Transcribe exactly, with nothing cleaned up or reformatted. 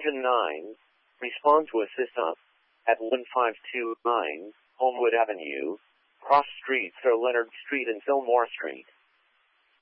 Engine nine, respond to assist up at one five two nine Homewood Avenue, cross streets are Leonard Street and Fillmore Street.